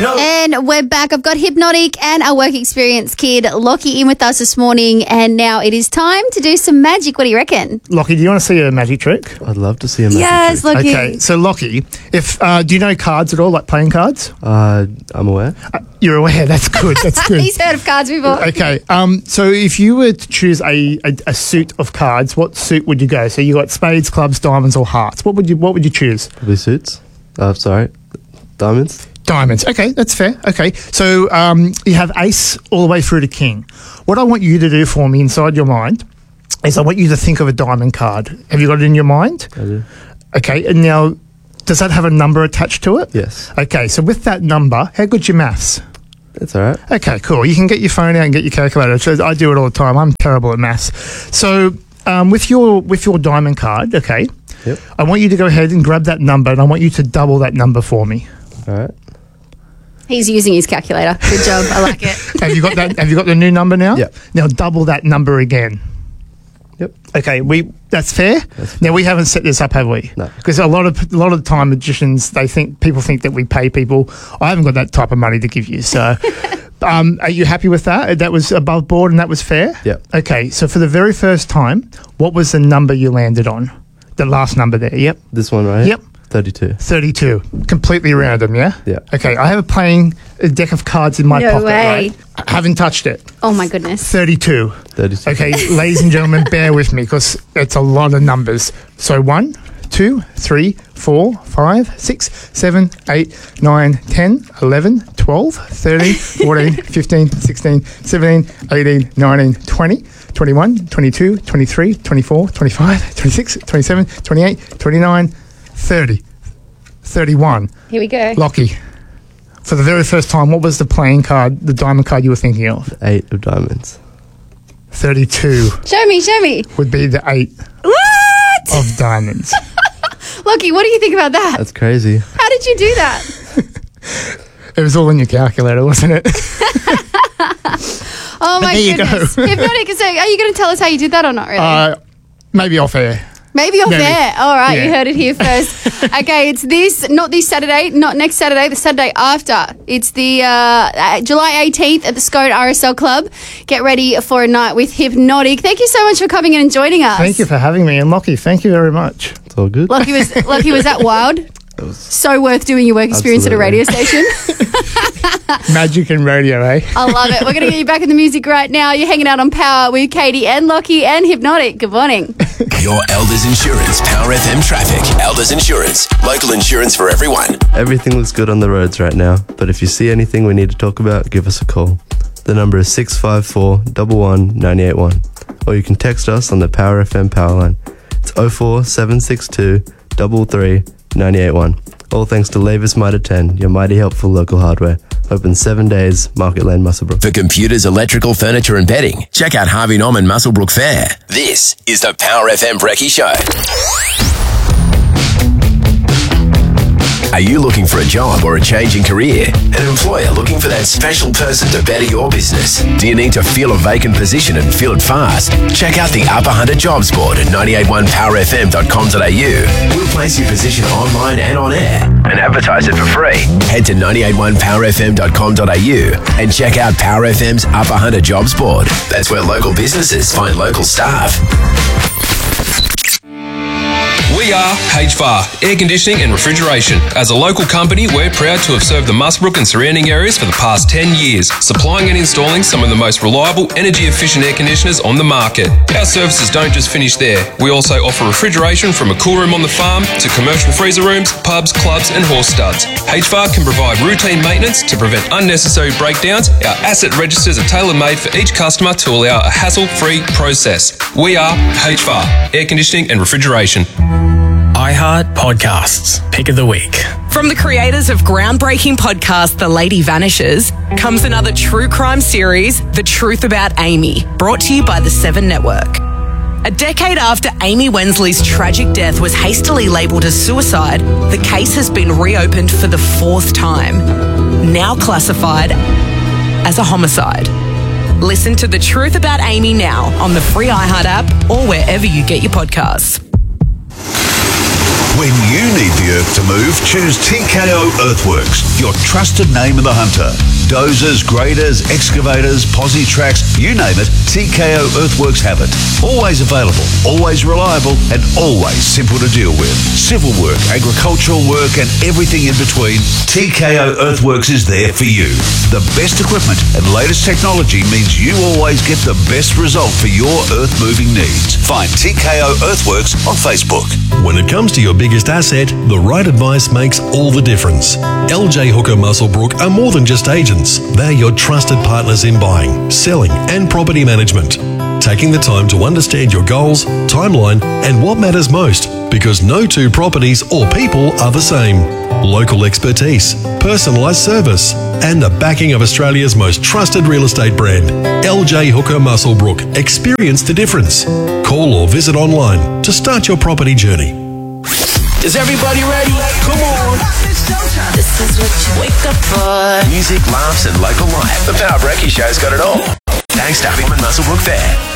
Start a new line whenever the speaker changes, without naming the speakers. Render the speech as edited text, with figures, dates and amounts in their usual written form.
And we're back. I've got Hypnotic and our work experience kid, Lockie, in with us this morning. And now it is time to do some magic. What do you reckon?
Lockie, do you want to see a magic trick?
I'd love to see a magic
Yes,
trick.
Lockie.
Okay, so Lockie, if do you know cards at all, like playing cards?
I'm aware.
You're aware. That's good. That's good.
He's heard of cards before.
Okay, so if you were to choose a suit of cards, what suit would you go? So you got spades, clubs, diamonds, or hearts. What would you choose?
Probably suits. Diamonds.
Diamonds. Okay, that's fair. Okay, so you have ace all the way through to king. What I want you to do for me inside your mind is I want you to think of a diamond card. Have you got it in your mind?
I do.
Okay, and now, does that have a number attached to it?
Yes.
Okay, so with that number, how good's your maths?
That's all right.
Okay, cool. You can get your phone out and get your calculator. So I do it all the time. I'm terrible at maths. So with your diamond card, okay,
Yep.
I want you to go ahead and grab that number, and I want you to double that number for me.
All right.
He's using his calculator. Good job. I like it.
Have you got that? Have you got the new number now?
Yep.
Now double that number again.
Yep.
Okay, that's fair. Now we haven't set this up, have we?
No.
Because a lot of the time, magicians people think that we pay people. I haven't got that type of money to give you. So, are you happy with that? That was above board and that was fair.
Yep.
Okay, so for the very first time, what was the number you landed on? The last number there. Yep.
This one right here?
Yep.
32.
32. Completely random, yeah?
Yeah.
Okay, I have a deck of cards in my
No
pocket,
way.
right? I haven't touched it.
Oh, my goodness.
32.
32.
Okay, ladies and gentlemen, bear with me because it's a lot of numbers. So 1, 2, 3, 4, 5, 6, 7, 8, 9, 10, 11, 12, 13, 14, 15, 16, 17, 18, 19, 20, 21, 22, 23, 24, 25, 26, 27, 28, 29, 30, 31.
Here we go.
Lockie, for the very first time, what was the playing card, the diamond card you were thinking of?
8 of diamonds.
Show
32
me.
would be the 8
What?
of diamonds.
Lockie, what do you think about that?
That's crazy.
How did you do that?
It was all in your calculator, wasn't it?
Oh, my
there you
goodness.
go.
Hypnotic, so are you going to tell us how you did that or not, really?
Maybe off air.
Maybe off
maybe.
there. All right,
Yeah.
you heard it here first. Okay, it's not this Saturday, not next Saturday, the Saturday after. It's the July 18th at the Scone RSL Club. Get ready for a night with Hypnotic. Thank you so much for coming in and joining us.
Thank you for having me. And Lockie, thank you very much.
It's all good.
Lockie, was that wild? So worth doing your work experience at a radio station.
Magic and radio, eh?
I love it. We're going to get you back in the music right now. You're hanging out on Power with Katie and Lockie and Hypnotic. Good morning.
Your Elders Insurance Power FM traffic. Elders Insurance, local insurance for everyone.
Everything looks good on the roads right now, but if you see anything we need to talk about, give us a call. The number is 654 11 981, or you can text us on the Power FM power line. It's 04 762 33 981. All thanks to Lavis Mitre 10, your mighty helpful local hardware. Open 7 days, Market Lane, Muswellbrook.
For computers, electrical, furniture and bedding, check out Harvey Norman Muswellbrook Fair. This is the Power FM Brekkie Show. Are you looking for a job or a change in career? An employer looking for that special person to better your business? Do you need to fill a vacant position and fill it fast? Check out the Upper Hunter Jobs Board at 981powerfm.com.au. We'll place your position online and on air and advertise it for free. Head to 981powerfm.com.au and check out Power FM's Upper Hunter Jobs Board. That's where local businesses find local staff.
We are HVAR, Air Conditioning and Refrigeration. As a local company, we're proud to have served the Muswellbrook and surrounding areas for the past 10 years, supplying and installing some of the most reliable, energy-efficient air conditioners on the market. Our services don't just finish there. We also offer refrigeration from a cool room on the farm to commercial freezer rooms, pubs, clubs and horse studs. HVAR can provide routine maintenance to prevent unnecessary breakdowns. Our asset registers are tailor-made for each customer to allow a hassle-free process. We are HVAR, Air Conditioning and Refrigeration.
iHeart Podcasts, Pick of the Week.
From the creators of groundbreaking podcast The Lady Vanishes comes another true crime series, The Truth About Amy, brought to you by the Seven Network. A decade after Amy Wensley's tragic death was hastily labelled as suicide, the case has been reopened for the 4th time, now classified as a homicide. Listen to The Truth About Amy now on the free iHeart app or wherever you get your podcasts.
When you need the earth to move, choose TKO Earthworks, your trusted name in the hunter. Dozers, graders, excavators, posi tracks, you name it, TKO Earthworks have it. Always available, always reliable, and always simple to deal with. Civil work, agricultural work, and everything in between, TKO Earthworks is there for you. The best equipment and latest technology means you always get the best result for your earth-moving needs. Find TKO Earthworks on Facebook.
When it comes to your biggest asset, the right advice makes all the difference. LJ Hooker Muswellbrook are more than just agents. They're your trusted partners in buying, selling, and property management. Taking the time to understand your goals, timeline, and what matters most, because no two properties or people are the same. Local expertise, personalised service, and the backing of Australia's most trusted real estate brand, LJ Hooker Muswellbrook. Experience the difference. Call or visit online to start your property journey.
Is everybody ready? Come on.
This is what you wake up for.
Music, laughs, and local life. The Power Brekkie Show's got it all. Thanks to Hickman Muswellbrook Fair.